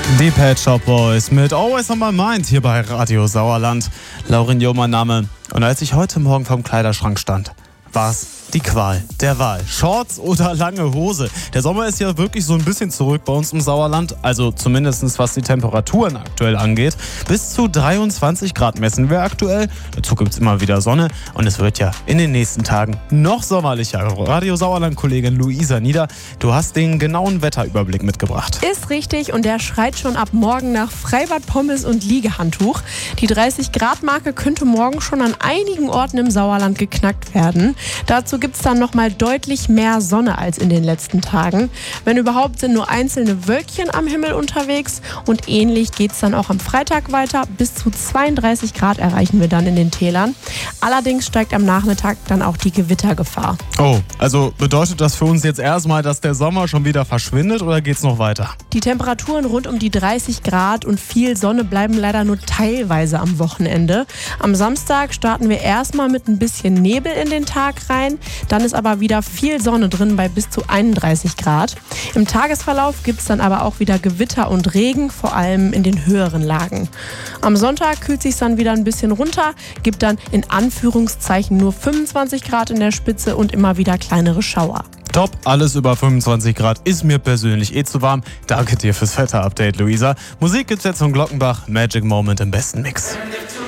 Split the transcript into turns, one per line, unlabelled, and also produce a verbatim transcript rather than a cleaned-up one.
Die Pet Shop Boys mit Always on My Mind hier bei Radio Sauerland. Laurin Jo, mein Name. Und als ich heute Morgen vorm Kleiderschrank stand, war es die Qual der Wahl. Shorts oder lange Hose? Der Sommer ist ja wirklich so ein bisschen zurück bei uns im Sauerland. Also zumindest was die Temperaturen aktuell angeht. Bis zu dreiundzwanzig Grad messen wir aktuell. Dazu gibt es immer wieder Sonne. Und es wird ja in den nächsten Tagen noch sommerlicher. Radio Sauerland-Kollegin Luisa Nieder, du hast den genauen Wetterüberblick mitgebracht.
Ist richtig, und der schreit schon ab morgen nach Freibad, Pommes und Liegehandtuch. Die dreißig Grad Marke könnte morgen schon an einigen Orten im Sauerland geknackt werden. Dazu gibt es dann nochmal deutlich mehr Sonne als in den letzten Tagen. Wenn überhaupt, sind nur einzelne Wölkchen am Himmel unterwegs, und ähnlich geht es dann auch am Freitag weiter. Bis zu zweiunddreißig Grad erreichen wir dann in den Tälern. Allerdings steigt am Nachmittag dann auch die Gewittergefahr.
Oh, also bedeutet das für uns jetzt erstmal, dass der Sommer schon wieder verschwindet, oder geht's noch weiter?
Die Temperaturen rund um die dreißig Grad und viel Sonne bleiben leider nur teilweise am Wochenende. Am Samstag starten wir erstmal mit ein bisschen Nebel in den Tag rein. Dann ist aber wieder viel Sonne drin bei bis zu einunddreißig Grad. Im Tagesverlauf gibt es dann aber auch wieder Gewitter und Regen, vor allem in den höheren Lagen. Am Sonntag kühlt es sich dann wieder ein bisschen runter, gibt dann in Anführungszeichen nur fünfundzwanzig Grad in der Spitze und immer wieder kleinere Schauer.
Top, alles über fünfundzwanzig Grad ist mir persönlich eh zu warm. Danke dir fürs Wetter-Update, Luisa. Musik gibt's jetzt von Glockenbach, Magic Moment im besten Mix.